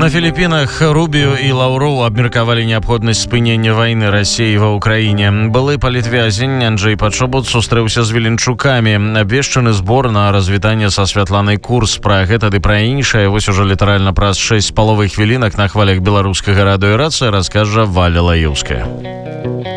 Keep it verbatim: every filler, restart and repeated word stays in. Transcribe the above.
На Філіппінах Рубіо і Лаўроў абмеркавалі неабходнасць спынення вайны Расіі ва ўкраіне. Былы палітвязень Анджэй Пачобут сустрэўся з веленчукамі. Абвешчаны збор на развітанне са Святланай Курс. Пра гэта ды пра іншае вось ужо літаральна праз шэсць з паловай хвілінак на хвалях беларускага радыё «Рацыя» раскажа Валя Лаеўская.